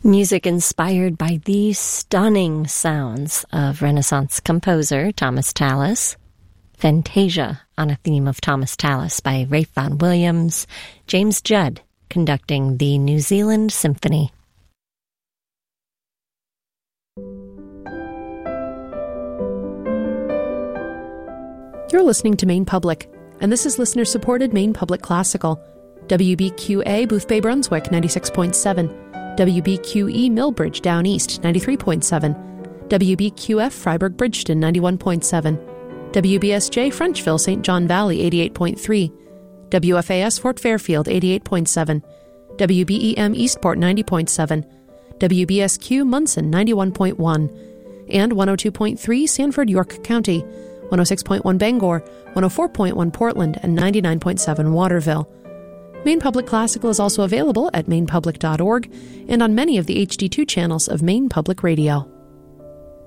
Music inspired by the stunning sounds of Renaissance composer Thomas Tallis. Fantasia on a theme of Thomas Tallis by Ralph Vaughan Williams. James Judd conducting the New Zealand Symphony. You're listening to Maine Public, and this is listener-supported Maine Public Classical. WBQA Boothbay Brunswick 96.7, WBQE Millbridge Down East 93.7, WBQF Freiburg Bridgeton 91.7, WBSJ Frenchville St. John Valley 88.3, WFAS Fort Fairfield 88.7, WBEM Eastport 90.7, WBSQ Munson 91.1, and 102.3 Sanford, York County, 106.1 Bangor, 104.1 Portland, and 99.7 Waterville. Maine Public Classical is also available at mainepublic.org and on many of the HD2 channels of Maine Public Radio.